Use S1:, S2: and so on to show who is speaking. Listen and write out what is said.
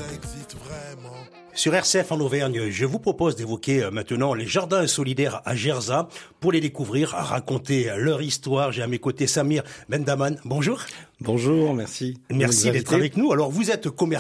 S1: Sur RCF en Auvergne, je vous propose d'évoquer maintenant les jardins solidaires à Gerza. Pour les découvrir, raconter leur histoire, j'ai à mes côtés Samir Bendaman. Bonjour.
S2: Bonjour, merci.
S1: Merci d'être avec nous. Alors, vous êtes commerçant